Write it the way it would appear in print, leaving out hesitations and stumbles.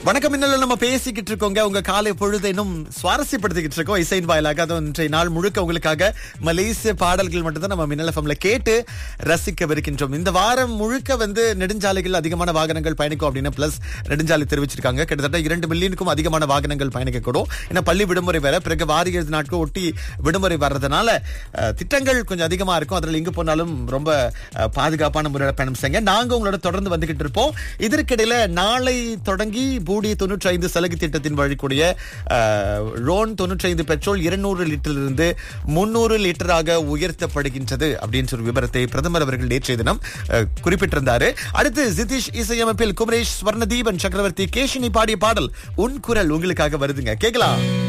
வணக்கம். இன்னும் நம்ம பேசிக்கிட்டு இருக்கோங்க. உங்க காலை பொழுது இன்னும் சுவாரஸ்யப்படுத்திக்கிட்டு இருக்கோம் இசையின் வாயிலாக. அதுவும் இன்றைய நாள் முழுக்க உங்களுக்காக மலேசிய பாடல்கள் மட்டும்தான் நம்ம மின்னல் எஃப்எம்ல கேட்டு ரசிக்கவிருக்கின்றோம். இந்த வாரம் முழுக்க நெடுஞ்சாலைகள் அதிகமான வாகனங்கள் பயணிக்கும் அப்படின்னு பிளஸ் நெடுஞ்சாலை தெரிவிச்சிருக்காங்க. கிட்டத்தட்ட 2 மில்லியனுக்கும் அதிகமான வாகனங்கள் பயணிக்கக்கூடும். ஏன்னா பள்ளி விடுமுறை வேற, பிறகு வார இறுதி நாட்கள் ஒட்டி விடுமுறை வர்றதுனால திட்டங்கள் கொஞ்சம் அதிகமா இருக்கும். அதில் எங்க போனாலும் ரொம்ப பாதுகாப்பான முறையில் பயணம் செய்யுங்க. நாங்க உங்களோட தொடர்ந்து வந்துகிட்டு இருப்போம். இதற்கிடையில நாளை தொடங்கி பூடி 95 சலுகை திட்டத்தின் வழிக்கூடிய ரோன் 95 பெட்ரோல் 200 லிட்டரிலிருந்து 300 லிட்டராக உயர்த்தப்படுகின்றது அப்படின்னு ஒரு விவரத்தை பிரதமர் அவர்கள் நேற்றைய தினம் குறிப்பிட்டிருந்தாரு. அடுத்து ஜிதிஷ் இசையமைப்பில் குமரேஷ், ஸ்வர்ணதீபன், சக்கரவர்த்தி, கேஷினி பாடிய பாடல் உன் குரல் உங்களுக்காக வருதுங்க. கேட்கலாம்.